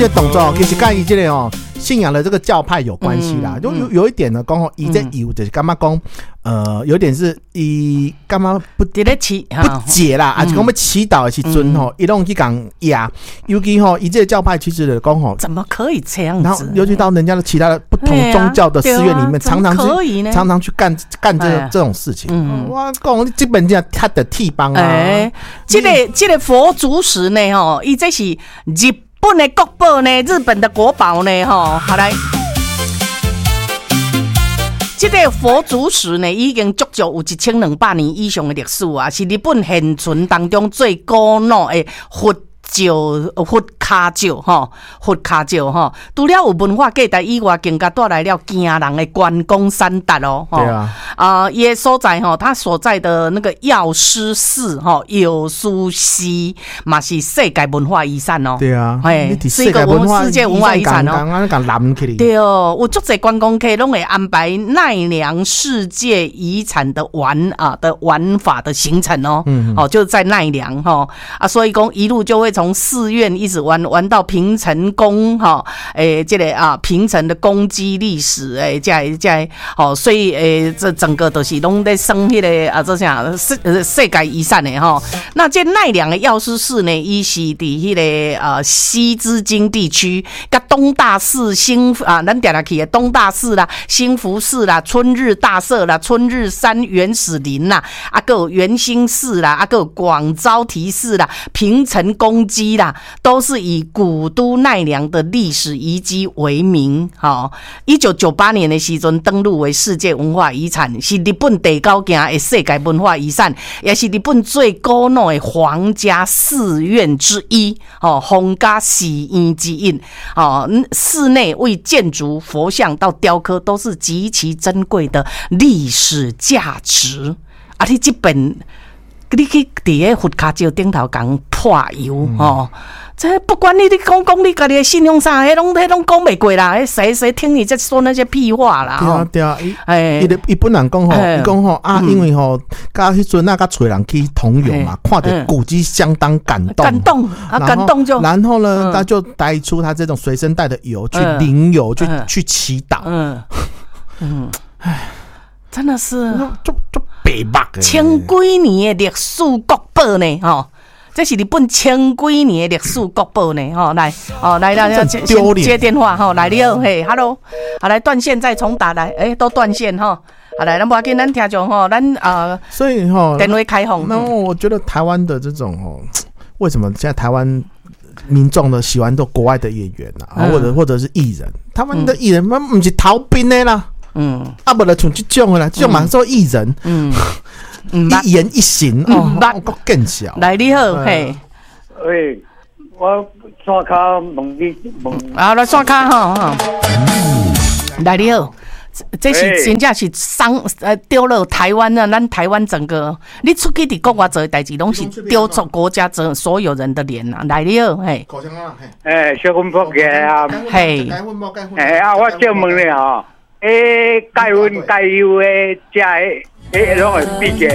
这个动作其实跟伊这个信仰的这个教派有关系啦。就有一点呢，讲伊这有就是干嘛讲有点是伊干嘛不解啦，啊就讲要祈祷的时阵伊拢去讲呀，尤其伊这个教派其实的讲怎么可以这样子？ 然后尤其到人家的其他的不同宗教的寺院里面，常常去干这种事情。我讲基本上他的替帮啊， 这个佛祖石呢，伊这是日本的国宝呢，日本的国宝呢，好来。这个佛祖石呢，已经足足有1200年以上的历史啊，是日本现存当中最古老的佛卡石除了有文化价值以外，更加带来了惊人的观光产值哦。 对啊， 伊的所在他所在的那个药师寺药师寺嘛是世界文化遗产哦。 对啊， 是一个世界文化遗产哦。对哦，有足侪观光客拢会安排奈良世界遗产的玩法的行程哦。就是在奈良所以讲一路就会从寺院一直玩到平城宫这个平城的公鸡历史所以这整个都是拢在升迄个这啥世界遗产的那这奈良的药师寺呢，伊是伫迄个西之京地区，甲东大寺咱定来去的东大寺啦、兴福寺啦、春日大社啦、春日山原始林啦，还有圆心寺啦，还有广沼提寺啦、平城公鸡啦，都是以古都奈良的历史遗迹为名。1998年的时阵登录为世界文化遗产，是日本第9件的世界文化遗产，也是日本最古老的皇家寺院之一。皇家寺院之一。寺内为建筑、佛像到雕刻都是极其珍贵的历史价值。你这本你去伫个佛卡石顶头讲破油这不管你讲你家己的信用啥，迄拢讲袂过啦，谁听你在说那些屁话啦？ 对啊，伊本人讲伊讲因为甲迄阵甲找人去同游嘛，看着古迹相当感动就，然后呢，他就带出他这种随身带的油去淋油，去祈祷。 真的是就白目的 1000几年的历史国宝呢，这是日本1000几年的历史国宝呢，来接电话来你好，嘿 ，hello， 好来断线再重打来，都断线好来，咱不要紧，咱听众咱所以电话开放。 那我觉得台湾的这种为什么现在台湾民众的喜欢做国外的演员或者是艺人，他们的艺人不是逃兵的啦。不就像这种的啦，这种嘛做艺人，一言一行更小。 来你好，嘿， 喂，我刷卡问你来刷卡来你好，这是真正是丢了台湾啊！咱台湾整个，你出去伫国外做的代志，拢是丢出国家所有人的脸啊！来你好，嘿， 小文博嘅啊， 嘿， 我借问你介温介油的，这拢会比嘅。